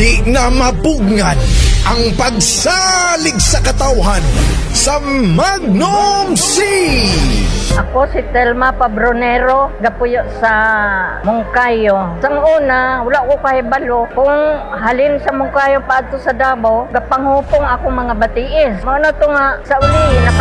Di na mapugnan ang pagsalig sa katawhan sa Magnom C. Ako si Telma Pabronero, gapuyo sa Mungkayo. Sang una, wala ko kahibalo. Kung halin sa Mungkayo pa ato sa Davao, gapanghupong ako mga batiis. Mao na to nga, sa uli,